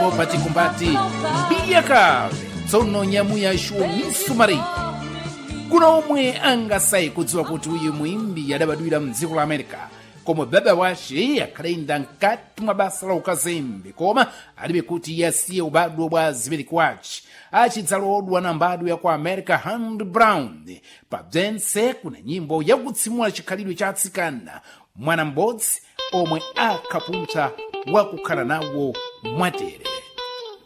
pamwepo patikumbati mbiya kale tsono nyamu yashuwo misumari kuna omwe angasayi kudziwa kuti uyu muimbi adabadwira mdziko la America koma baba wace akhalenda mkati mwa basa la ukazembe koma alibe kuti yasiye ubadwa bwa zibereki wace achidzalodwa na mbadwa ya ku America Hand Brown pa bzense kuna nyimbo yakutsimula chikhalidwe cha atsikana mwana m'bodzi omwe akhapuntha wakukhala nawo mwatere.